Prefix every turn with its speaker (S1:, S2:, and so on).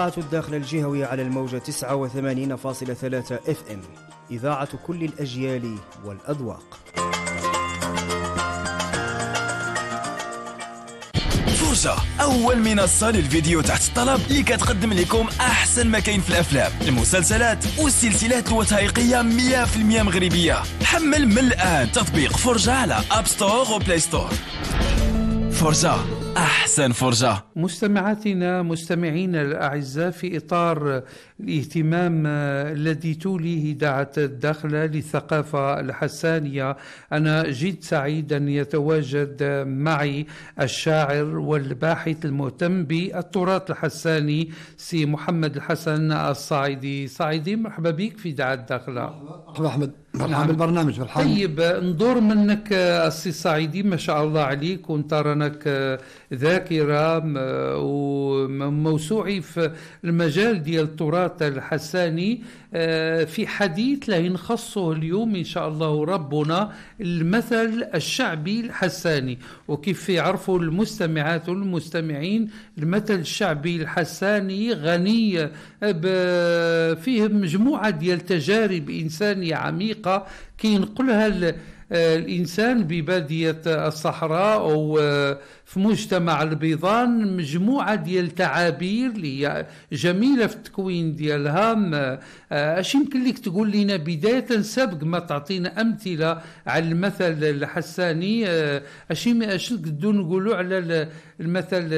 S1: إذاعة الداخل الجهوي على الموجة 89.3 FM، إذاعة كل الأجيال والأذواق.
S2: فرجة، أول منصة للفيديو تحت الطلب اللي كتقدم لكم أحسن ما كاين في الأفلام، المسلسلات والسلسلات الوثائقية 100% مغربية. حمل من الآن تطبيق فرجة على أب ستور وبلاي ستور. فرجة، أحسن فرجة.
S3: مستمعاتنا مستمعينا الأعزاء، في إطار الاهتمام الذي توليه إذاعة الداخلة للثقافة الحسانية، أنا جد سعيد أن يتواجد معي الشاعر والباحث المهتم بالتراث الحساني سي محمد الحسن الصاعدي. صاعدي، مرحبا بك في إذاعة الداخلة.
S4: مرحبا أحمد، مرحبا بالبرنامج. مرحبا.
S3: طيب، ندور منك السي صاعدي، ما شاء الله عليك، وانت رانك ذاكرة وموسوعي في المجال ديال التراث الحساني. في حديث له نخصه اليوم إن شاء الله ربنا المثل الشعبي الحساني. وكيف يعرفوا المستمعات والمستمعين، المثل الشعبي الحساني غني فيه مجموعة ديال تجارب إنسانية عميقة كي ينقلها الإنسان ببادية الصحراء أو في مجتمع البيضان، مجموعة ديال تعابير اللي جميلة في التكوين ديالها. اش يمكن لك تقول لنا بداية سابق ما تعطينا أمثلة على المثل الحساني؟ اش نقدروا نقولوا على المثل